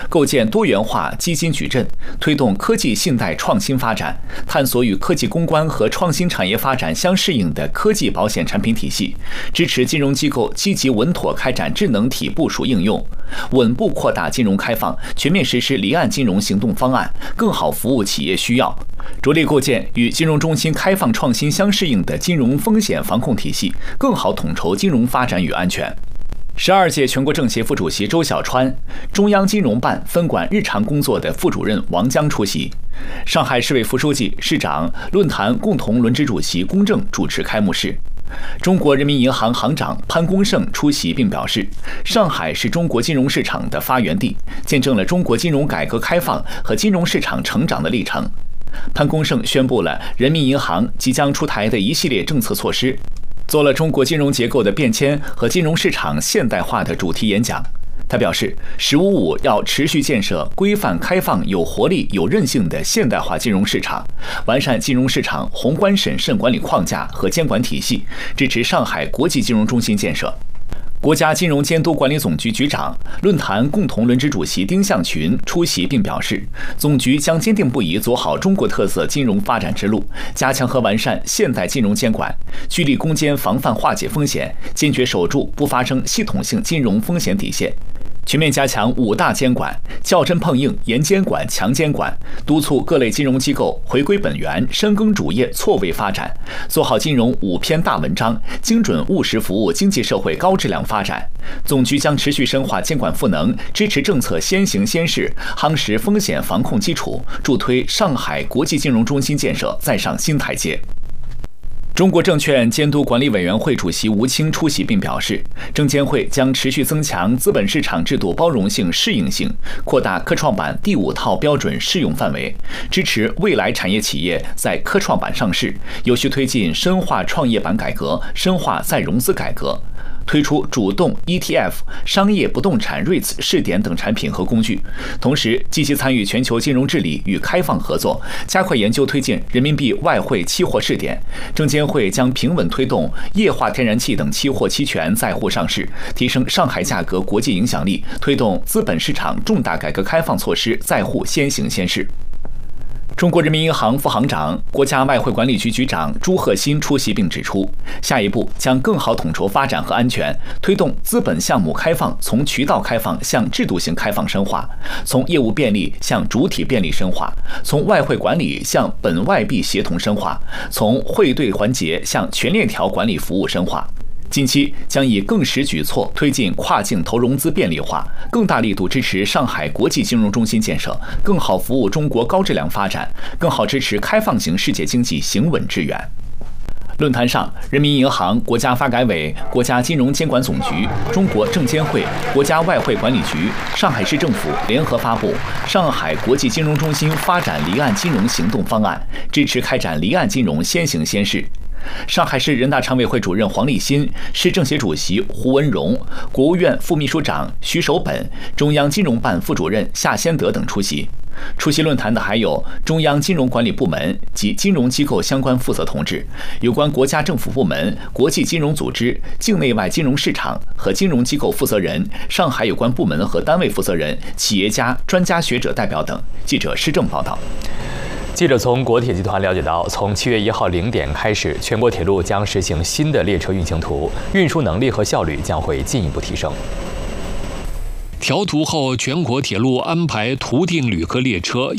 构建多元化基金矩阵，推动科技信贷创新发展，探索与科技攻关和创新产业发展相适应的科技保险产品体系，支持金融机构积极稳妥开展智能体部署应用，稳步扩大金融开放，全面实施离岸金融行动方案，更好服务企业需要，着力构建与金融中心开放创新相适应的金融风险防控体系，更好统筹金融发展与安全。12届全国政协副主席周小川、中央金融办分管日常工作的副主任王江出席。上海市委副书记、市长论坛共同轮值主席龚正主持开幕式。中国人民银行行长潘功胜出席并表示，上海是中国金融市场的发源地，见证了中国金融改革开放和金融市场成长的历程。潘功胜宣布了人民银行即将出台的一系列政策措施，做了中国金融结构的变迁和金融市场现代化的主题演讲。他表示，“15+5”要持续建设规范、开放、有活力、有韧性的现代化金融市场，完善金融市场宏观审慎管理框架和监管体系，支持上海国际金融中心建设。国家金融监督管理总局局长、论坛共同轮值主席丁向群出席并表示，总局将坚定不移走好中国特色金融发展之路，加强和完善现代金融监管，聚力攻坚防范化解风险，坚决守住不发生系统性金融风险底线。全面加强5大监管，较真碰硬，严监管、强监管，督促各类金融机构回归本源，深耕主业，错位发展，做好金融5篇大文章，精准务实服务经济社会高质量发展。总局将持续深化监管赋能，支持政策先行先试，夯实风险防控基础，助推上海国际金融中心建设再上新台阶。中国证券监督管理委员会主席吴清出席并表示，证监会将持续增强资本市场制度包容性、适应性，扩大科创板第5套标准适用范围，支持未来产业企业在科创板上市，有序推进深化创业板改革、深化再融资改革。推出主动 ETF、商业不动产 REITs 试点等产品和工具，同时积极参与全球金融治理与开放合作，加快研究推进人民币外汇期货试点。证监会将平稳推动液化天然气等期货期权在沪上市，提升上海价格国际影响力，推动资本市场重大改革开放措施在沪先行先试。中国人民银行副行长、国家外汇管理局局长朱鹤新出席并指出，下一步将更好统筹发展和安全，推动资本项目开放从渠道开放向制度性开放深化，从业务便利向主体便利深化，从外汇管理向本外币协同深化，从汇兑环节向全链条管理服务深化。近期将以更实举措推进跨境投融资便利化，更大力度支持上海国际金融中心建设，更好服务中国高质量发展，更好支持开放型世界经济行稳致远。论坛上，人民银行、国家发改委、国家金融监管总局、中国证监会、国家外汇管理局、上海市政府联合发布《上海国际金融中心发展离岸金融行动方案》，支持开展离岸金融先行先试。上海市人大常委会主任黄立新、市政协主席胡文荣、国务院副秘书长徐守本、中央金融办副主任夏先德等出席。出席论坛的还有中央金融管理部门及金融机构相关负责同志、有关国家政府部门、国际金融组织、境内外金融市场和金融机构负责人、上海有关部门和单位负责人、企业家、专家学者代表等。记者施正报道。 记者从国铁集团了解到，从7月1号0点开始，全国铁路将实行新的列车运行图，运输能力和效率将会进一步提升。 调图后，全国铁路安排图定旅客列车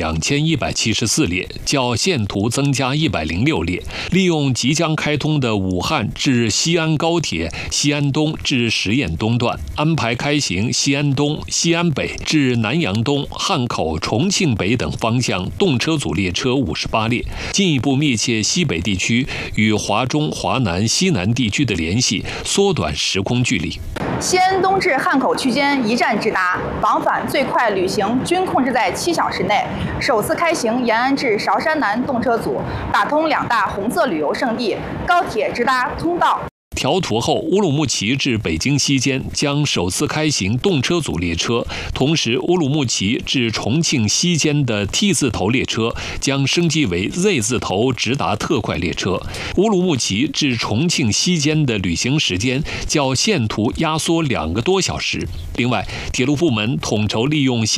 12174列，较现图增加106列。利用即将开通的武汉至西安高铁西安东至十堰东段，安排开行西安东、西安北至南阳东、汉口、重庆北等方向动车组列车58列，进一步密切西北地区与华中、华南、西南地区的联系，缩短时空距离。 西安东至汉口区间一站直达，往返最快旅行均控制在7小时内。首次开行延安至韶山南动车组，打通2大红色旅游胜地，高铁直达通道。 调图后，乌鲁木齐至北京西间将首次开行动车组列车，同时乌鲁木齐至重庆西间的 T 字头列车将升级为 Z 字头直达特快列车。乌鲁木齐至重庆西间的旅行时间较现图压缩2个多小时。另外，铁路部门统筹利用